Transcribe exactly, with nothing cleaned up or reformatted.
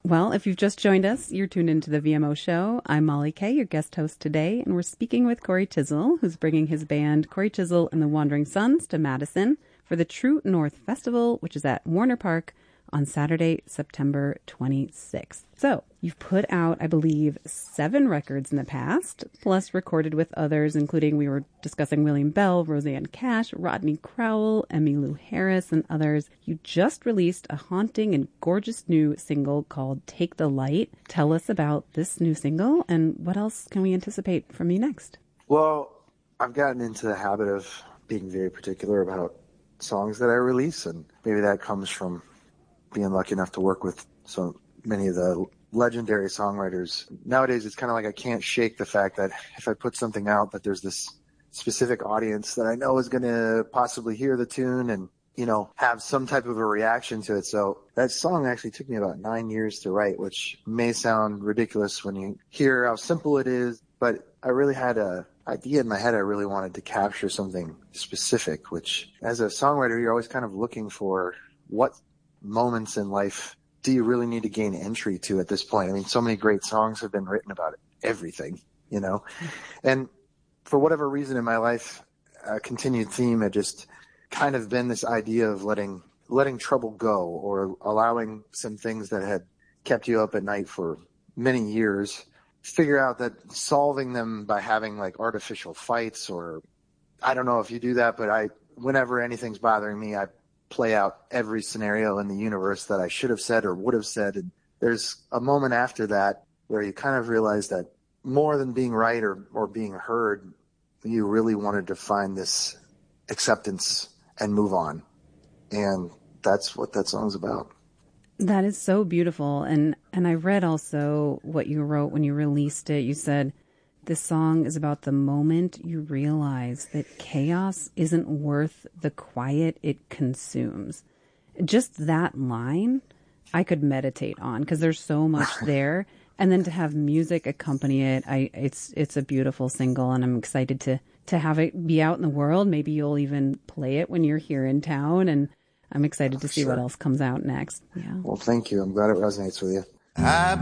Well, if you've just joined us, you're tuned into the V M O Show. I'm Molly Kay, your guest host today, and we're speaking with Corey Chisel, who's bringing his band Corey Chisel and the Wandering Sons to Madison for the True North Festival, which is at Warner Park on Saturday, September twenty-sixth. So, you've put out, I believe, seven records in the past, plus recorded with others, including we were discussing William Bell, Roseanne Cash, Rodney Crowell, Emmylou Harris, and others. You just released a haunting and gorgeous new single called Take the Light. Tell us about this new single, and what else can we anticipate from you next? Well, I've gotten into the habit of being very particular about songs that I release, and maybe that comes from being lucky enough to work with so many of the legendary songwriters. Nowadays, it's kind of like I can't shake the fact that if I put something out, that there's this specific audience that I know is going to possibly hear the tune and, you know, have some type of a reaction to it. So that song actually took me about nine years to write, which may sound ridiculous when you hear how simple it is, but I really had a idea in my head. I really wanted to capture something specific, which as a songwriter, you're always kind of looking for what moments in life do you really need to gain entry to at this point? I mean, so many great songs have been written about everything, you know, and for whatever reason in my life, a continued theme had just kind of been this idea of letting, letting trouble go, or allowing some things that had kept you up at night for many years, figure out that solving them by having like artificial fights, or I don't know if you do that, but I, whenever anything's bothering me, I play out every scenario in the universe that I should have said or would have said. And there's a moment after that where you kind of realize that more than being right or, or being heard, you really wanted to find this acceptance and move on. And that's what that song's about. That is so beautiful. And, and I read also what you wrote when you released it. You said, this song is about the moment you realize that chaos isn't worth the quiet it consumes. Just that line I could meditate on, because there's so much there. And then to have music accompany it, I it's it's a beautiful single, and I'm excited to, to have it be out in the world. Maybe you'll even play it when you're here in town, and I'm excited to see Sure. what else comes out next. Yeah. Well, thank you. I'm glad it resonates with you. I